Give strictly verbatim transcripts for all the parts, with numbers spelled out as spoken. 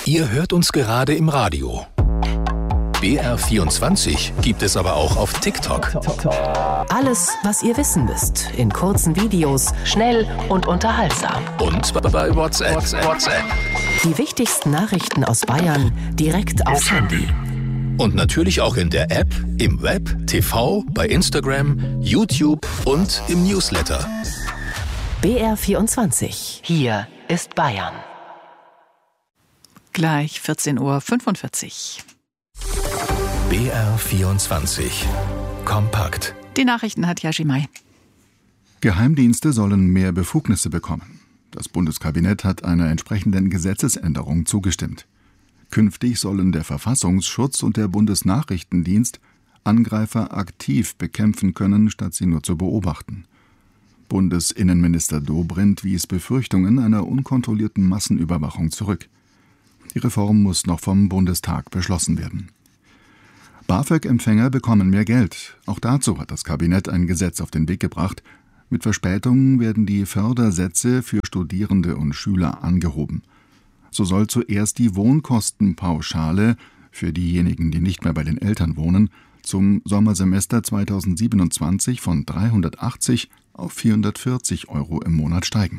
Ihr hört uns gerade im Radio. B R vierundzwanzig gibt es aber auch auf TikTok. Alles, was ihr wissen müsst, in kurzen Videos, schnell und unterhaltsam. Und bei WhatsApp. WhatsApp. Die wichtigsten Nachrichten aus Bayern direkt aufs Handy. Und natürlich auch in der App, im Web, T V, bei Instagram, YouTube und im Newsletter. B R vierundzwanzig. Hier ist Bayern. Gleich vierzehn Uhr fünfundvierzig. B R vierundzwanzig. Kompakt. Die Nachrichten hat Yashimai. Geheimdienste sollen mehr Befugnisse bekommen. Das Bundeskabinett hat einer entsprechenden Gesetzesänderung zugestimmt. Künftig sollen der Verfassungsschutz und der Bundesnachrichtendienst Angreifer aktiv bekämpfen können, statt sie nur zu beobachten. Bundesinnenminister Dobrindt wies Befürchtungen einer unkontrollierten Massenüberwachung zurück. Die Reform muss noch vom Bundestag beschlossen werden. BAföG-Empfänger bekommen mehr Geld. Auch dazu hat das Kabinett ein Gesetz auf den Weg gebracht. Mit Verspätung werden die Fördersätze für Studierende und Schüler angehoben. So soll zuerst die Wohnkostenpauschale für diejenigen, die nicht mehr bei den Eltern wohnen, zum Sommersemester zweitausendsiebenundzwanzig von dreihundertachtzig auf vierhundertvierzig Euro im Monat steigen.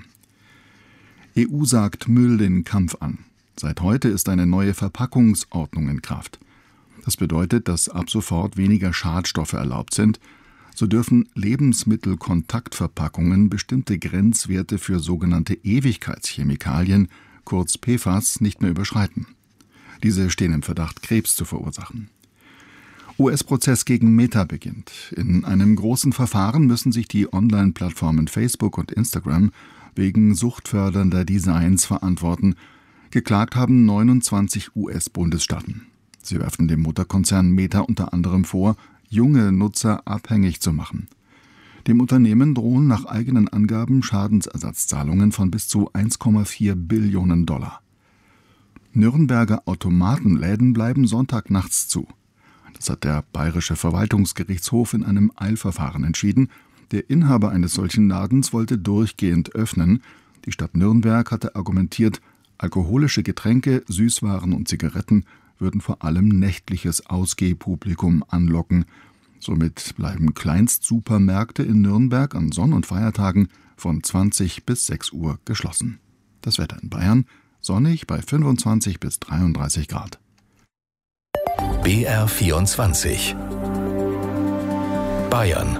E U sagt Müll den Kampf an. Seit heute ist eine neue Verpackungsordnung in Kraft. Das bedeutet, dass ab sofort weniger Schadstoffe erlaubt sind. So dürfen Lebensmittelkontaktverpackungen bestimmte Grenzwerte für sogenannte Ewigkeitschemikalien, kurz P F A S, nicht mehr überschreiten. Diese stehen im Verdacht, Krebs zu verursachen. U S-Prozess gegen Meta beginnt. In einem großen Verfahren müssen sich die Online-Plattformen Facebook und Instagram wegen suchtfördernder Designs verantworten. Geklagt haben neunundzwanzig U S-Bundesstaaten. Sie werfen dem Mutterkonzern Meta unter anderem vor, junge Nutzer abhängig zu machen. Dem Unternehmen drohen nach eigenen Angaben Schadensersatzzahlungen von bis zu eins Komma vier Billionen Dollar. Nürnberger Automatenläden bleiben Sonntagnachts zu. Das hat der Bayerische Verwaltungsgerichtshof in einem Eilverfahren entschieden. Der Inhaber eines solchen Ladens wollte durchgehend öffnen. Die Stadt Nürnberg hatte argumentiert, alkoholische Getränke, Süßwaren und Zigaretten würden vor allem nächtliches Ausgehpublikum anlocken. Somit bleiben Kleinstsupermärkte in Nürnberg an Sonn- und Feiertagen von zwanzig bis sechs Uhr geschlossen. Das Wetter in Bayern: sonnig bei fünfundzwanzig bis dreiunddreißig Grad. B R vierundzwanzig. Bayern.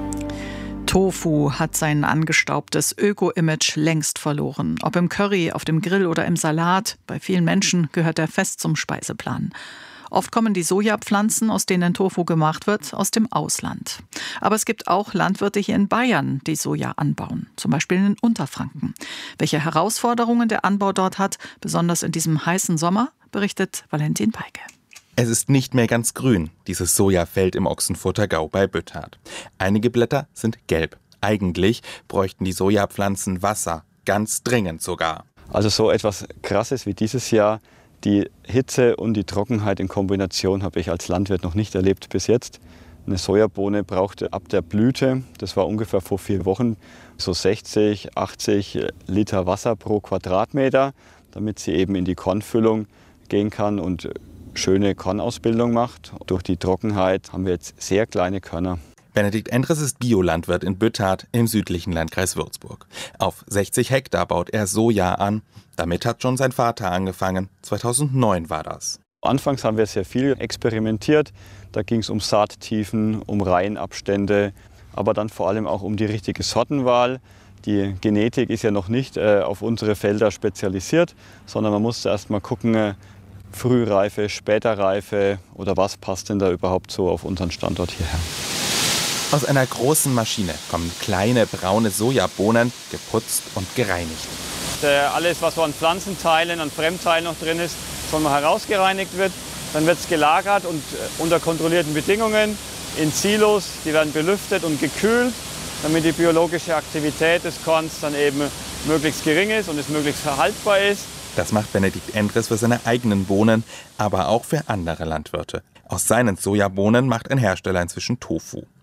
Tofu hat sein angestaubtes Öko-Image längst verloren. Ob im Curry, auf dem Grill oder im Salat, bei vielen Menschen gehört er fest zum Speiseplan. Oft kommen die Sojapflanzen, aus denen Tofu gemacht wird, aus dem Ausland. Aber es gibt auch Landwirte hier in Bayern, die Soja anbauen, zum Beispiel in Unterfranken. Welche Herausforderungen der Anbau dort hat, besonders in diesem heißen Sommer, berichtet Valentin Peike. Es ist nicht mehr ganz grün, dieses Sojafeld im Ochsenfurter Gau bei Büttard. Einige Blätter sind gelb. Eigentlich bräuchten die Sojapflanzen Wasser, ganz dringend sogar. Also so etwas Krasses wie dieses Jahr, die Hitze und die Trockenheit in Kombination habe ich als Landwirt noch nicht erlebt bis jetzt. Eine Sojabohne brauchte ab der Blüte, das war ungefähr vor vier Wochen, so sechzig, achtzig Liter Wasser pro Quadratmeter, damit sie eben in die Kornfüllung gehen kann und schöne Kornausbildung macht. Durch die Trockenheit haben wir jetzt sehr kleine Körner. Benedikt Endres ist Biolandwirt in Büttard im südlichen Landkreis Würzburg. Auf sechzig Hektar baut er Soja an. Damit hat schon sein Vater angefangen. zweitausendneun war das. Anfangs haben wir sehr viel experimentiert. Da ging es um Saattiefen, um Reihenabstände, aber dann vor allem auch um die richtige Sortenwahl. Die Genetik ist ja noch nicht äh, auf unsere Felder spezialisiert, sondern man musste erst mal gucken, äh, Frühreife, Späterreife oder was passt denn da überhaupt so auf unseren Standort hierher. Aus einer großen Maschine kommen kleine braune Sojabohnen, geputzt und gereinigt. Alles, was so an Pflanzenteilen, an Fremdteilen noch drin ist, soll mal herausgereinigt wird. Dann wird es gelagert und unter kontrollierten Bedingungen in Silos. Die werden belüftet und gekühlt, damit die biologische Aktivität des Korns dann eben möglichst gering ist und es möglichst haltbar ist. Das macht Benedikt Endres für seine eigenen Bohnen, aber auch für andere Landwirte. Aus seinen Sojabohnen macht ein Hersteller inzwischen Tofu.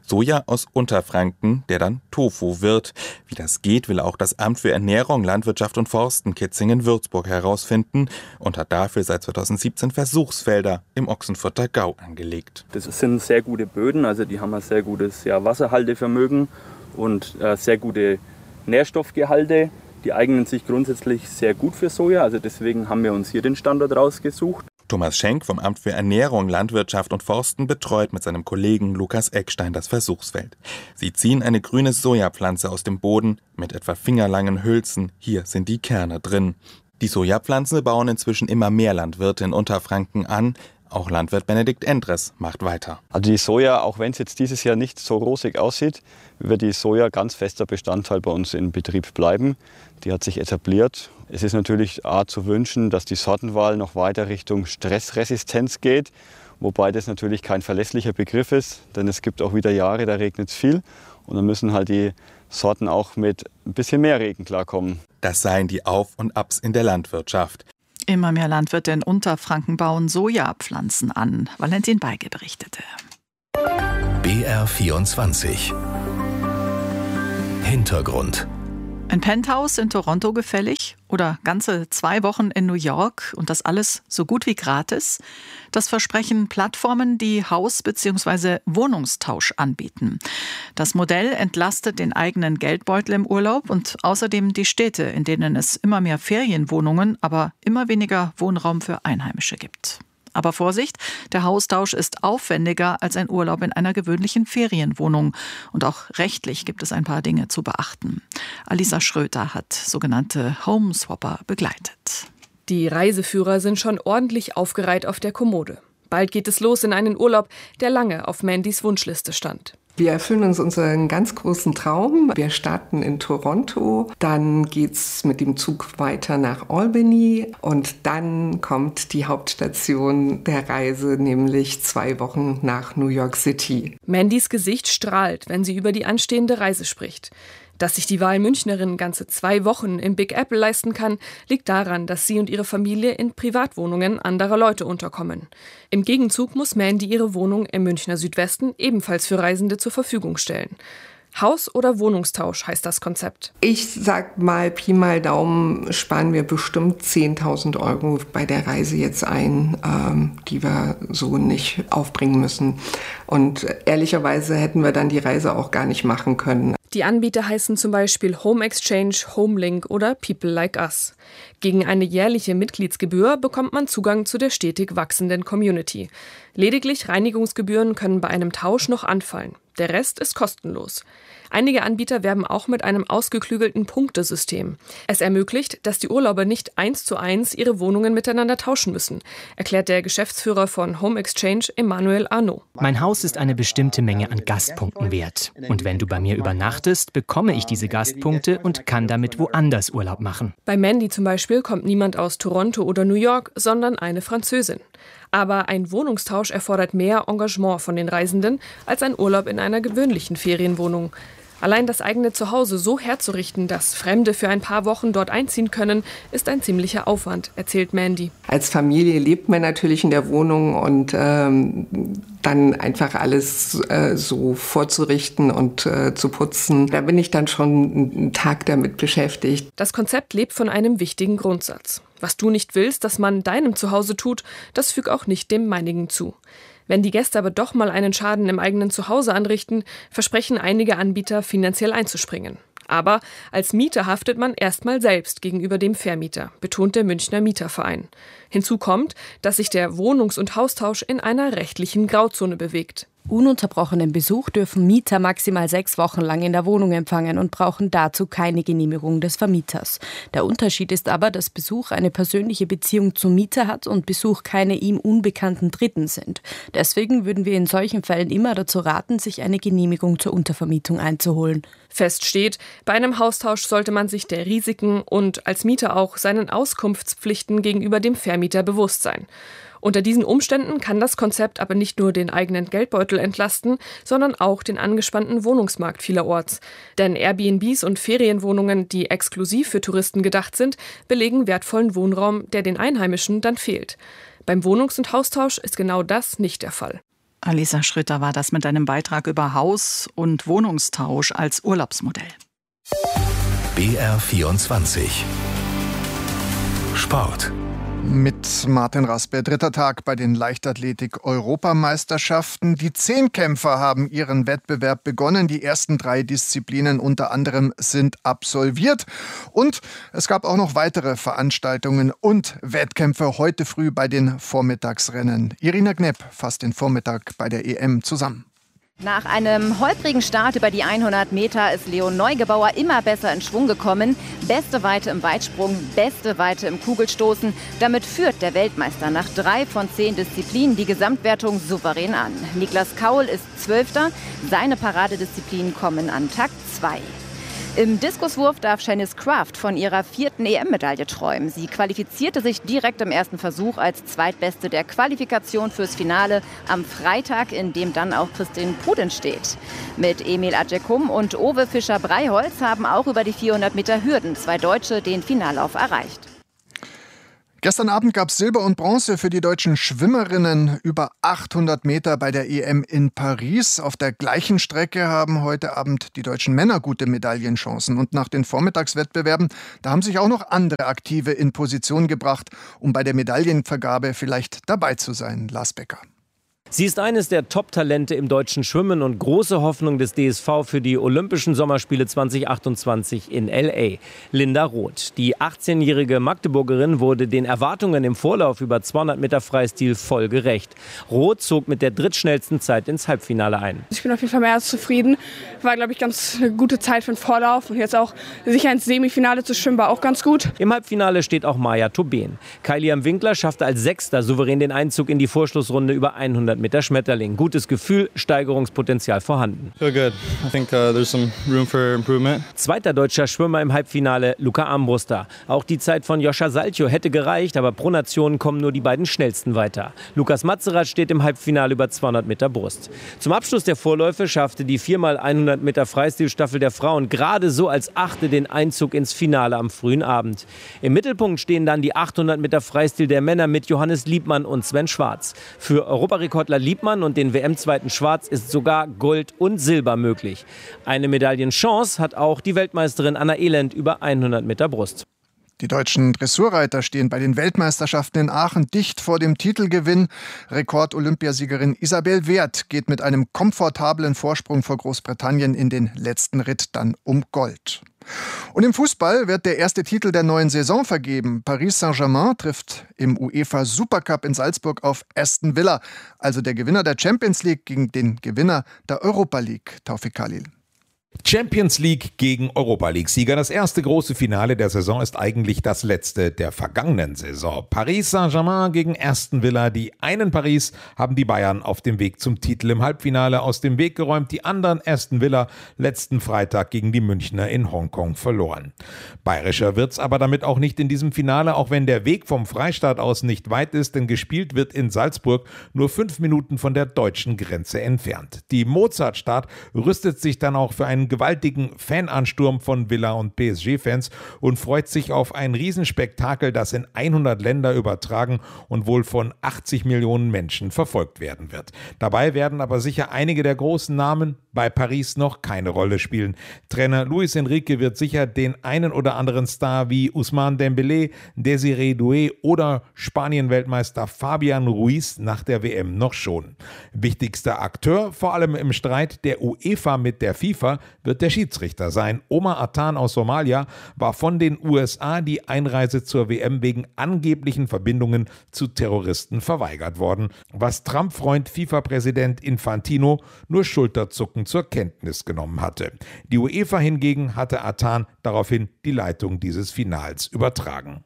Soja aus Unterfranken, der dann Tofu wird. Wie das geht, will auch das Amt für Ernährung, Landwirtschaft und Forsten Kitzingen-Würzburg herausfinden und hat dafür seit zweitausendsiebzehn Versuchsfelder im Ochsenfurter Gau angelegt. Das sind sehr gute Böden, also die haben ein sehr gutes ja, Wasserhaltevermögen und äh, sehr gute Nährstoffgehalte. Die eignen sich grundsätzlich sehr gut für Soja, also deswegen haben wir uns hier den Standort rausgesucht. Thomas Schenk vom Amt für Ernährung, Landwirtschaft und Forsten betreut mit seinem Kollegen Lukas Eckstein das Versuchsfeld. Sie ziehen eine grüne Sojapflanze aus dem Boden mit etwa fingerlangen Hülsen. Hier sind die Kerne drin. Die Sojapflanze bauen inzwischen immer mehr Landwirte in Unterfranken an. Auch Landwirt Benedikt Endres macht weiter. Also die Soja, auch wenn es jetzt dieses Jahr nicht so rosig aussieht, wird die Soja ganz fester Bestandteil bei uns im Betrieb bleiben. Die hat sich etabliert. Es ist natürlich A, zu wünschen, dass die Sortenwahl noch weiter Richtung Stressresistenz geht, wobei das natürlich kein verlässlicher Begriff ist, denn es gibt auch wieder Jahre, da regnet es viel und dann müssen halt die Sorten auch mit ein bisschen mehr Regen klarkommen. Das seien die Auf- und Abs in der Landwirtschaft. Immer mehr Landwirte in Unterfranken bauen Sojapflanzen an. Valentin Beige berichtete. B R vierundzwanzig Hintergrund. Ein Penthouse in Toronto gefällig oder ganze zwei Wochen in New York und das alles so gut wie gratis? Das versprechen Plattformen, die Haus- bzw. Wohnungstausch anbieten. Das Modell entlastet den eigenen Geldbeutel im Urlaub und außerdem die Städte, in denen es immer mehr Ferienwohnungen, aber immer weniger Wohnraum für Einheimische gibt. Aber Vorsicht, der Haustausch ist aufwendiger als ein Urlaub in einer gewöhnlichen Ferienwohnung. Und auch rechtlich gibt es ein paar Dinge zu beachten. Alisa Schröter hat sogenannte Homeswapper begleitet. Die Reiseführer sind schon ordentlich aufgereiht auf der Kommode. Bald geht es los in einen Urlaub, der lange auf Mandys Wunschliste stand. Wir erfüllen uns unseren ganz großen Traum. Wir starten in Toronto, dann geht's mit dem Zug weiter nach Albany und dann kommt die Hauptstation der Reise, nämlich zwei Wochen nach New York City. Mandys Gesicht strahlt, wenn sie über die anstehende Reise spricht. Dass sich die Wahlmünchnerin ganze zwei Wochen im Big Apple leisten kann, liegt daran, dass sie und ihre Familie in Privatwohnungen anderer Leute unterkommen. Im Gegenzug muss Mandy ihre Wohnung im Münchner Südwesten ebenfalls für Reisende zur Verfügung stellen. Haus- oder Wohnungstausch heißt das Konzept. Ich sag mal, Pi mal Daumen sparen wir bestimmt zehntausend Euro bei der Reise jetzt ein, ähm, die wir so nicht aufbringen müssen. Und ehrlicherweise hätten wir dann die Reise auch gar nicht machen können. Die Anbieter heißen zum Beispiel Home Exchange, Homelink oder People Like Us. Gegen eine jährliche Mitgliedsgebühr bekommt man Zugang zu der stetig wachsenden Community. Lediglich Reinigungsgebühren können bei einem Tausch noch anfallen. Der Rest ist kostenlos. Einige Anbieter werben auch mit einem ausgeklügelten Punktesystem. Es ermöglicht, dass die Urlauber nicht eins zu eins ihre Wohnungen miteinander tauschen müssen, erklärt der Geschäftsführer von Home Exchange, Emmanuel Arnaud. Mein Haus ist eine bestimmte Menge an Gastpunkten wert. Und wenn du bei mir übernachtest, bekomme ich diese Gastpunkte und kann damit woanders Urlaub machen. Bei Mandy zum Beispiel kommt niemand aus Toronto oder New York, sondern eine Französin. Aber ein Wohnungstausch erfordert mehr Engagement von den Reisenden als ein Urlaub in einer gewöhnlichen Ferienwohnung. Allein das eigene Zuhause so herzurichten, dass Fremde für ein paar Wochen dort einziehen können, ist ein ziemlicher Aufwand, erzählt Mandy. Als Familie lebt man natürlich in der Wohnung und ähm, dann einfach alles äh, so vorzurichten und äh, zu putzen. Da bin ich dann schon einen Tag damit beschäftigt. Das Konzept lebt von einem wichtigen Grundsatz. Was du nicht willst, dass man deinem Zuhause tut, das füg auch nicht dem meinigen zu. Wenn die Gäste aber doch mal einen Schaden im eigenen Zuhause anrichten, versprechen einige Anbieter, finanziell einzuspringen. Aber als Mieter haftet man erstmal selbst gegenüber dem Vermieter, betont der Münchner Mieterverein. Hinzu kommt, dass sich der Wohnungs- und Haustausch in einer rechtlichen Grauzone bewegt. Ununterbrochenen Besuch dürfen Mieter maximal sechs Wochen lang in der Wohnung empfangen und brauchen dazu keine Genehmigung des Vermieters. Der Unterschied ist aber, dass Besuch eine persönliche Beziehung zum Mieter hat und Besuch keine ihm unbekannten Dritten sind. Deswegen würden wir in solchen Fällen immer dazu raten, sich eine Genehmigung zur Untervermietung einzuholen. Fest steht, bei einem Haustausch sollte man sich der Risiken und als Mieter auch seinen Auskunftspflichten gegenüber dem Vermieter bewusst sein. Unter diesen Umständen kann das Konzept aber nicht nur den eigenen Geldbeutel entlasten, sondern auch den angespannten Wohnungsmarkt vielerorts. Denn Airbnbs und Ferienwohnungen, die exklusiv für Touristen gedacht sind, belegen wertvollen Wohnraum, der den Einheimischen dann fehlt. Beim Wohnungs- und Haustausch ist genau das nicht der Fall. Alisa Schröter war das mit einem Beitrag über Haus- und Wohnungstausch als Urlaubsmodell. B R vierundzwanzig Sport. Mit Martin Raspe, dritter Tag bei den Leichtathletik-Europameisterschaften. Die Zehnkämpfer haben ihren Wettbewerb begonnen. Die ersten drei Disziplinen unter anderem sind absolviert. Und es gab auch noch weitere Veranstaltungen und Wettkämpfe heute früh bei den Vormittagsrennen. Irina Knepp fasst den Vormittag bei der E M zusammen. Nach einem holprigen Start über die hundert Meter ist Leon Neugebauer immer besser in Schwung gekommen. Beste Weite im Weitsprung, beste Weite im Kugelstoßen. Damit führt der Weltmeister nach drei von zehn Disziplinen die Gesamtwertung souverän an. Niklas Kaul ist Zwölfter. Seine Paradedisziplinen kommen an Takt zwei. Im Diskuswurf darf Shanice Kraft von ihrer vierten E M-Medaille träumen. Sie qualifizierte sich direkt im ersten Versuch als Zweitbeste der Qualifikation fürs Finale am Freitag, in dem dann auch Christine Prudin steht. Mit Emil Adjekum und Ove Fischer-Breiholz haben auch über die vierhundert Meter Hürden zwei Deutsche den Finallauf erreicht. Gestern Abend gab es Silber und Bronze für die deutschen Schwimmerinnen über achthundert Meter bei der E M in Paris. Auf der gleichen Strecke haben heute Abend die deutschen Männer gute Medaillenchancen. Und nach den Vormittagswettbewerben, da haben sich auch noch andere Aktive in Position gebracht, um bei der Medaillenvergabe vielleicht dabei zu sein. Lars Becker. Sie ist eines der Top-Talente im deutschen Schwimmen und große Hoffnung des D S V für die Olympischen Sommerspiele zwanzig achtundzwanzig in L A. Linda Roth, die achtzehnjährige Magdeburgerin, wurde den Erwartungen im Vorlauf über zweihundert Meter Freistil voll gerecht. Roth zog mit der drittschnellsten Zeit ins Halbfinale ein. Ich bin auf jeden Fall mehr als zufrieden. War, glaube ich, ganz eine gute Zeit für den Vorlauf. Und jetzt auch sicher ins Semifinale zu schwimmen, war auch ganz gut. Im Halbfinale steht auch Maja Tobin. Kylian Winkler schaffte als Sechster souverän den Einzug in die Vorschlussrunde über hundert Meter Schmetterling. Gutes Gefühl, Steigerungspotenzial vorhanden. Feel good. I think uh, there's some room for improvement. Zweiter deutscher Schwimmer im Halbfinale, Luca Armbruster. Auch die Zeit von Joscha Salcho hätte gereicht, aber pro Nation kommen nur die beiden schnellsten weiter. Lukas Matzerath steht im Halbfinale über zweihundert Meter Brust. Zum Abschluss der Vorläufe schaffte die vier mal hundert Meter Freistilstaffel der Frauen gerade so als Achte den Einzug ins Finale am frühen Abend. Im Mittelpunkt stehen dann die achthundert Meter Freistil der Männer mit Johannes Liebmann und Sven Schwarz. Für Europarekordler Liebmann und den W M-Zweiten Schwarz ist sogar Gold und Silber möglich. Eine Medaillenchance hat auch die Weltmeisterin Anna Elend über hundert Meter Brust. Die deutschen Dressurreiter stehen bei den Weltmeisterschaften in Aachen dicht vor dem Titelgewinn. Rekord-Olympiasiegerin Isabel Wert geht mit einem komfortablen Vorsprung vor Großbritannien in den letzten Ritt dann um Gold. Und im Fußball wird der erste Titel der neuen Saison vergeben. Paris Saint-Germain trifft im UEFA Supercup in Salzburg auf Aston Villa, also der Gewinner der Champions League gegen den Gewinner der Europa League, Taufik Khalil. Champions League gegen Europa League-Sieger. Das erste große Finale der Saison ist eigentlich das letzte der vergangenen Saison. Paris Saint-Germain gegen Aston Villa. Die einen Paris haben die Bayern auf dem Weg zum Titel im Halbfinale aus dem Weg geräumt. Die anderen Aston Villa letzten Freitag gegen die Münchner in Hongkong verloren. Bayerischer wird's aber damit auch nicht in diesem Finale, auch wenn der Weg vom Freistaat aus nicht weit ist, denn gespielt wird in Salzburg nur fünf Minuten von der deutschen Grenze entfernt. Die Mozartstadt rüstet sich dann auch für einen gewaltigen Fanansturm von Villa- und P S G-Fans und freut sich auf ein Riesenspektakel, das in hundert Länder übertragen und wohl von achtzig Millionen Menschen verfolgt werden wird. Dabei werden aber sicher einige der großen Namen bei Paris noch keine Rolle spielen. Trainer Luis Enrique wird sicher den einen oder anderen Star wie Ousmane Dembélé, Desiré Doué oder Spanien-Weltmeister Fabian Ruiz nach der W M noch schonen. Wichtigster Akteur, vor allem im Streit der UEFA mit der FIFA, wird der Schiedsrichter sein. Omar Atan aus Somalia war von den U S A die Einreise zur W M wegen angeblichen Verbindungen zu Terroristen verweigert worden, was Trump-Freund FIFA-Präsident Infantino nur schulterzuckend zur Kenntnis genommen hatte. Die UEFA hingegen hatte Atan daraufhin die Leitung dieses Finals übertragen.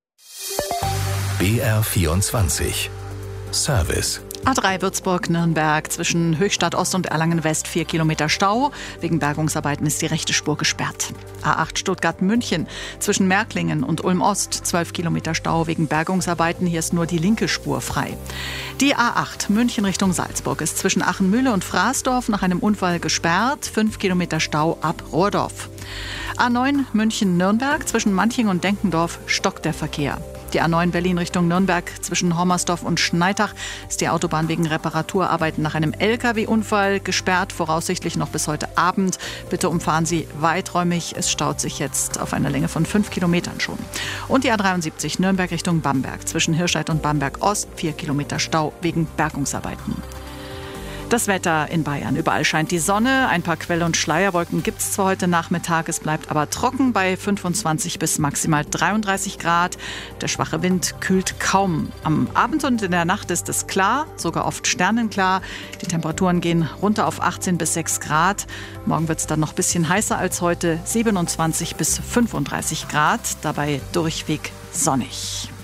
B R vierundzwanzig Service. A drei Würzburg-Nürnberg zwischen Höchstadt Ost und Erlangen West vier Kilometer Stau. Wegen Bergungsarbeiten ist die rechte Spur gesperrt. A acht Stuttgart-München zwischen Märklingen und Ulm Ost zwölf Kilometer Stau wegen Bergungsarbeiten. Hier ist nur die linke Spur frei. Die A acht München Richtung Salzburg ist zwischen Achenmühle und Fraßdorf nach einem Unfall gesperrt. fünf Kilometer Stau ab Rohrdorf. A neun München-Nürnberg zwischen Manching und Denkendorf stockt der Verkehr. Die A neun Berlin Richtung Nürnberg zwischen Hommersdorf und Schneitach ist die Autobahn wegen Reparaturarbeiten nach einem L K W-Unfall gesperrt, voraussichtlich noch bis heute Abend. Bitte umfahren Sie weiträumig. Es staut sich jetzt auf einer Länge von fünf Kilometern schon. Und die A dreiundsiebzig Nürnberg Richtung Bamberg zwischen Hirscheid und Bamberg Ost, vier Kilometer Stau wegen Bergungsarbeiten. Das Wetter in Bayern. Überall scheint die Sonne. Ein paar Quell- und Schleierwolken gibt es zwar heute Nachmittag, es bleibt aber trocken bei fünfundzwanzig bis maximal dreiunddreißig Grad. Der schwache Wind kühlt kaum. Am Abend und in der Nacht ist es klar, sogar oft sternenklar. Die Temperaturen gehen runter auf achtzehn bis sechs Grad. Morgen wird es dann noch ein bisschen heißer als heute, siebenundzwanzig bis fünfunddreißig Grad. Dabei durchweg sonnig.